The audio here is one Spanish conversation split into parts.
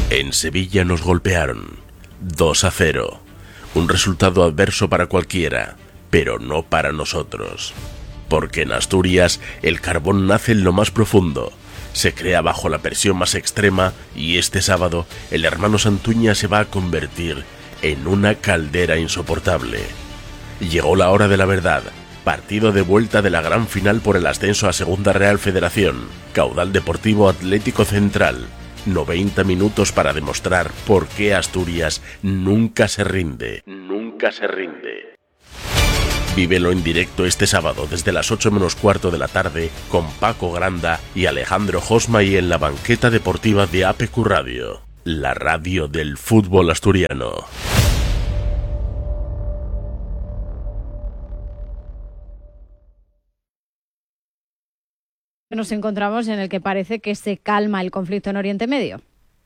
En Sevilla nos golpearon 2-0. Un resultado adverso para cualquiera, pero no para nosotros. Porque en Asturias el carbón nace en lo más profundo, se crea bajo la presión más extrema y este sábado el hermano Santuña se va a convertir en una caldera insoportable. Llegó la hora de la verdad. Partido de vuelta de la gran final por el ascenso a Segunda Real Federación. Caudal Deportivo Atlético Central. 90 minutos para demostrar por qué Asturias nunca se rinde. Nunca se rinde. Vívelo en directo este sábado desde las 8 menos cuarto de la tarde con Paco Granda y Alejandro Josma y en la banqueta deportiva de APQ Radio, la radio del fútbol asturiano. Nos encontramos en el que parece que se calma el conflicto en Oriente Medio.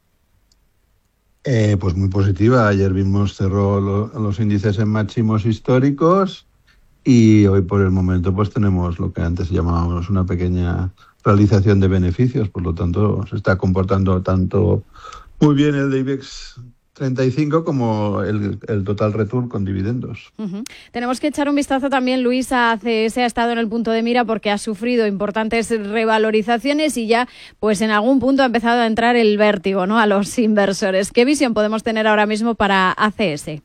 Pues muy positiva. Ayer cerró los índices en máximos históricos y hoy por el momento pues tenemos lo que antes llamábamos una pequeña realización de beneficios. Por lo tanto, se está comportando tanto muy bien el de IBEX 35 como el total return con dividendos. Tenemos que echar un vistazo también, Luis, a ACS. Ha estado en el punto de mira porque ha sufrido importantes revalorizaciones y ya pues en algún punto ha empezado a entrar el vértigo, ¿no?, a los inversores. ¿Qué visión podemos tener ahora mismo para ACS?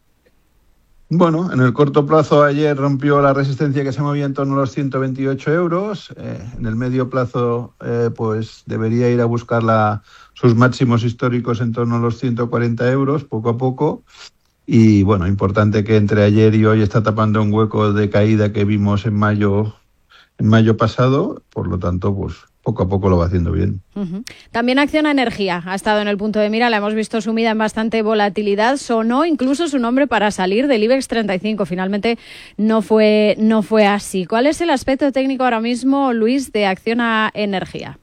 Bueno, en el corto plazo ayer rompió la resistencia que se movía en torno a los 128 euros. En el medio plazo pues debería ir a buscar sus máximos históricos en torno a los 140 euros, poco a poco. Y bueno, importante que entre ayer y hoy está tapando un hueco de caída que vimos en mayo pasado. Por lo tanto, pues poco a poco lo va haciendo bien. También Acciona Energía ha estado en el punto de mira, la hemos visto sumida en bastante volatilidad, sonó incluso su nombre para salir del IBEX 35, finalmente no fue así. ¿Cuál es el aspecto técnico ahora mismo, Luis, de Acciona Energía?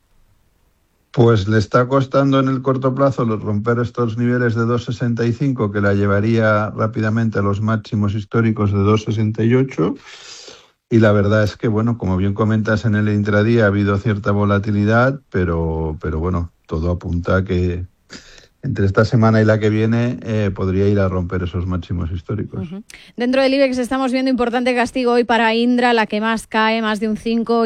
Pues le está costando en el corto plazo romper estos niveles de 2,65 que la llevaría rápidamente a los máximos históricos de 2,68. Y la verdad es que, bueno, como bien comentas, en el intradía ha habido cierta volatilidad, pero bueno, todo apunta a que entre esta semana y la que viene podría ir a romper esos máximos históricos. Dentro del IBEX estamos viendo importante castigo hoy para Indra, la que más cae, más de un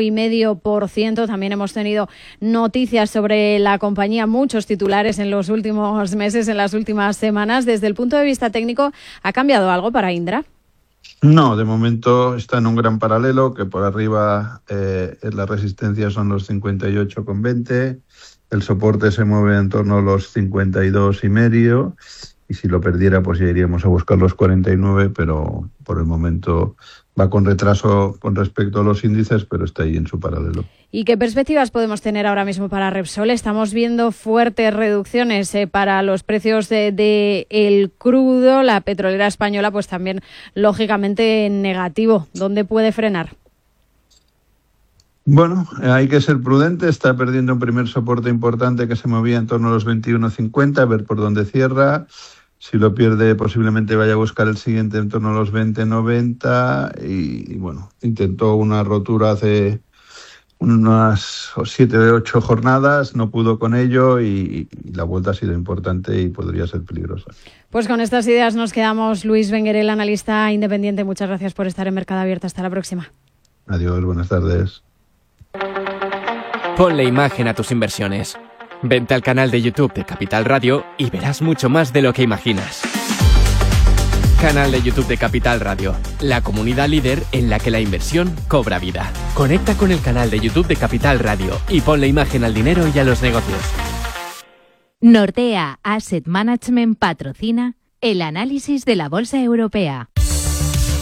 5,5%. También hemos tenido noticias sobre la compañía, muchos titulares en los últimos meses, en las últimas semanas. Desde el punto de vista técnico, ¿ha cambiado algo para Indra? No, de momento está en un gran paralelo, que por arriba la resistencia son los 58,20, el soporte se mueve en torno a los 52,5 y si lo perdiera pues ya iríamos a buscar los 49, pero por el momento va con retraso con respecto a los índices, pero está ahí en su paralelo. ¿Y qué perspectivas podemos tener ahora mismo para Repsol? Estamos viendo fuertes reducciones para los precios del crudo. La petrolera española pues también lógicamente en negativo. ¿Dónde puede frenar? Bueno, hay que ser prudente. Está perdiendo un primer soporte importante que se movía en torno a los 21,50, a ver por dónde cierra. Si lo pierde, posiblemente vaya a buscar el siguiente en torno a los 20,90 y bueno, intentó una rotura hace unas 7 o 8 jornadas, no pudo con ello y la vuelta ha sido importante y podría ser peligrosa. Pues con estas ideas nos quedamos. Luis Benguerel, analista independiente, muchas gracias por estar en Mercado Abierto. Hasta la próxima. Adiós, buenas tardes. Ponle imagen a tus inversiones. Vente al canal de YouTube de Capital Radio y verás mucho más de lo que imaginas. Canal de YouTube de Capital Radio, la comunidad líder en la que la inversión cobra vida. Conecta con el canal de YouTube de Capital Radio y ponle imagen al dinero y a los negocios. Nordea Asset Management patrocina el análisis de la Bolsa Europea.